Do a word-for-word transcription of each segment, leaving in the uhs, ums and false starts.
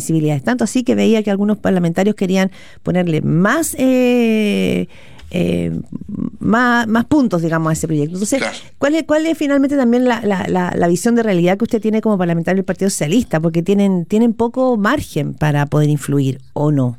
insensibilidades. Tanto así que veía que algunos parlamentarios querían ponerle más... Eh, Eh, más, más puntos, digamos, a ese proyecto. Entonces, claro. ¿cuál es, cuál es finalmente también la, la, la, la visión de realidad que usted tiene como parlamentario del Partido Socialista? Porque tienen, tienen poco margen para poder influir, ¿o no?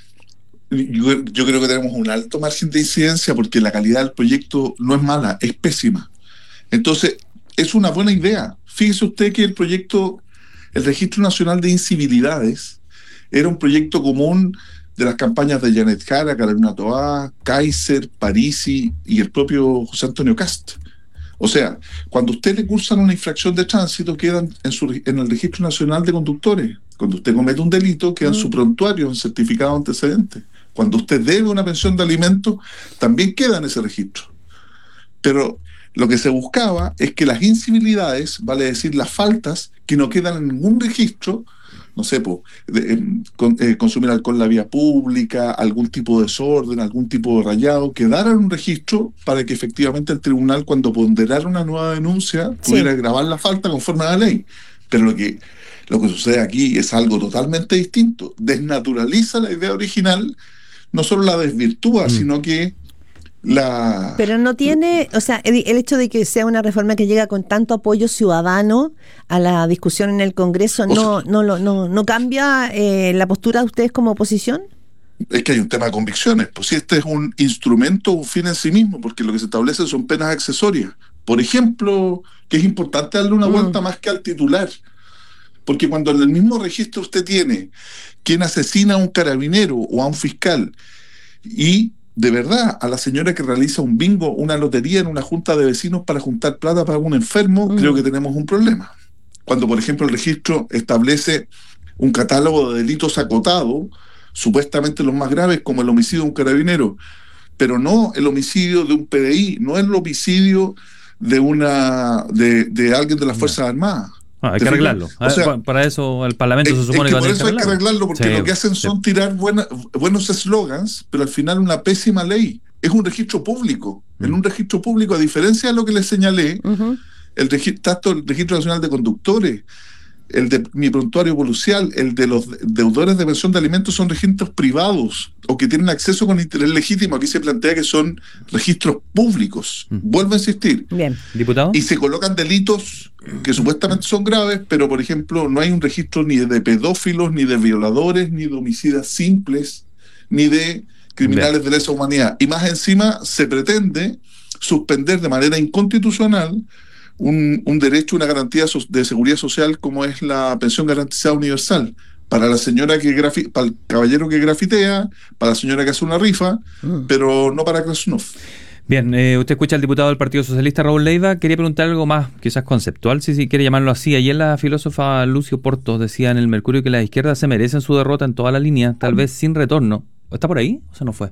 Yo, yo creo que tenemos un alto margen de incidencia porque la calidad del proyecto no es mala, es pésima. Entonces, es una buena idea. Fíjese usted que el proyecto, el Registro Nacional de Incivilidades, era un proyecto común de las campañas de Janet Jara, Carolina Toá, Kaiser, Parisi y el propio José Antonio Kast. O sea, cuando usted le cursan una infracción de tránsito, quedan en, su, en el Registro Nacional de Conductores. Cuando usted comete un delito, queda en mm. su prontuario, en certificado de antecedentes. Cuando usted debe una pensión de alimentos, también queda en ese registro. Pero lo que se buscaba es que las incivilidades, vale decir, las faltas, que no quedan en ningún registro, no sé, pues, de, eh, con, eh, consumir alcohol en la vía pública, algún tipo de desorden, algún tipo de rayado, quedara en un registro para que efectivamente el tribunal, cuando ponderara una nueva denuncia, pudiera sí. grabar la falta conforme a la ley. Pero lo que, lo que sucede aquí es algo totalmente distinto. Desnaturaliza la idea original, no solo la desvirtúa, mm. sino que la... Pero no tiene, o sea, el, el hecho de que sea una reforma que llega con tanto apoyo ciudadano a la discusión en el Congreso, ¿no, sea, no, no, no, no cambia eh, la postura de ustedes como oposición? Es que hay un tema de convicciones. Pues si este es un instrumento, un fin en sí mismo, porque lo que se establece son penas accesorias. Por ejemplo, que es importante darle una mm. vuelta más que al titular. Porque cuando en el mismo registro usted tiene quien asesina a un carabinero o a un fiscal y de verdad, a la señora que realiza un bingo, una lotería en una junta de vecinos para juntar plata para un enfermo, mm. creo que tenemos un problema. Cuando, por ejemplo, el registro establece un catálogo de delitos acotados, supuestamente los más graves, como el homicidio de un carabinero, pero no el homicidio de un P D I, no el homicidio de una de, de alguien de las Fuerzas Armadas. Ah, hay que arreglarlo. O sea, para eso el Parlamento es, se supone es que, que va a tener que arreglarlo. Por eso hay que arreglarlo, porque sí, lo que hacen son sí. tirar buena, buenos eslogans, pero al final una pésima ley. Es un registro público. Mm. En un registro público, a diferencia de lo que les señalé, uh-huh. el, regi- tanto el Registro Nacional de Conductores, el de mi prontuario policial, el de los deudores de pensión de alimentos son registros privados o que tienen acceso con interés legítimo. Aquí se plantea que son registros públicos. Mm. Vuelvo a insistir. Bien. ¿Diputado? Y se colocan delitos que supuestamente son graves, pero por ejemplo no hay un registro ni de pedófilos, ni de violadores, ni de homicidas simples, ni de criminales Bien. de lesa humanidad. Y más encima se pretende suspender de manera inconstitucional Un, un derecho, una garantía de seguridad social como es la pensión garantizada universal para la señora que grafi- para el caballero que grafitea, para la señora que hace una rifa, mm. pero no para Krasnov. Bien, eh, usted escucha al diputado del Partido Socialista, Raúl Leiva. Quería preguntar algo más, quizás conceptual, si, si quiere llamarlo así. Ayer la filósofa Lucio Porto decía en el Mercurio que las izquierdas se merecen su derrota en toda la línea, tal vez sin retorno. ¿Está por ahí o se nos fue?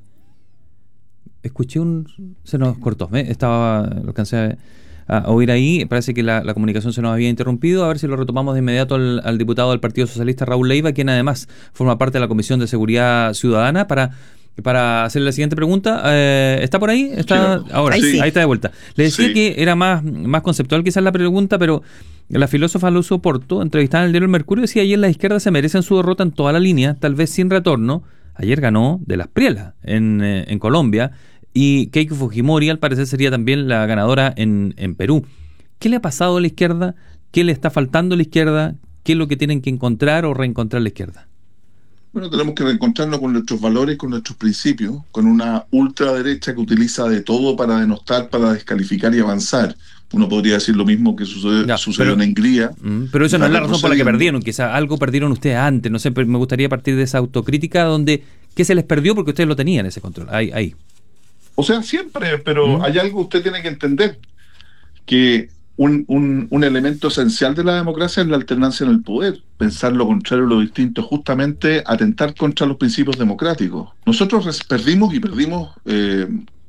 Escuché un... se nos cortó, ¿eh? Estaba... lo alcancé a... a oír ahí, parece que la, la comunicación se nos había interrumpido. A ver si lo retomamos de inmediato al, al diputado del Partido Socialista, Raúl Leiva, quien además forma parte de la Comisión de Seguridad Ciudadana, para, para hacerle la siguiente pregunta. Eh, ¿Está por ahí? ¿Está? Sí, ahora, ahí, sí. ahí está de vuelta. Le decía sí. que era más, más conceptual quizás la pregunta, pero la filósofa Lucio Porto, entrevistada en el diario El Mercurio, decía ayer las izquierdas se merecen su derrota en toda la línea, tal vez sin retorno. Ayer ganó de las Prielas en, eh, en Colombia, y Keiko Fujimori al parecer sería también la ganadora en, en Perú. ¿Qué le ha pasado a la izquierda? ¿Qué le está faltando a la izquierda? ¿Qué es lo que tienen que encontrar o reencontrar la izquierda? Bueno, tenemos que reencontrarnos con nuestros valores, con nuestros principios, con una ultraderecha que utiliza de todo para denostar, para descalificar y avanzar. Uno podría decir lo mismo que sucedió, ya, sucedió pero, en Hungría. Pero eso no es la razón por la que perdieron. Quizás algo perdieron ustedes antes. No sé, pero me gustaría partir de esa autocrítica donde ¿qué se les perdió? Porque ustedes lo tenían ese control. Ahí, ahí. O sea, siempre, pero ¿Mm? hay algo que usted tiene que entender, que un, un, un elemento esencial de la democracia es la alternancia en el poder. Pensar lo contrario, lo distinto, justamente atentar contra los principios democráticos. Nosotros perdimos y perdimos eh,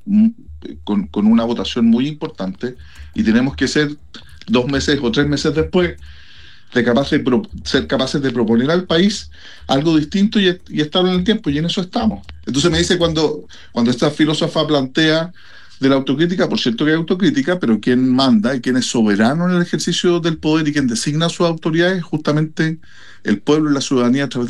con, con una votación muy importante y tenemos que ser dos meses o tres meses después de capaces de pro, ser capaces de proponer al país algo distinto y, y estar en el tiempo, y en eso estamos. Entonces me dice cuando, cuando esta filósofa plantea de la autocrítica, por cierto que hay autocrítica, pero quien manda y quien es soberano en el ejercicio del poder y quien designa a sus autoridades es justamente el pueblo y la ciudadanía a través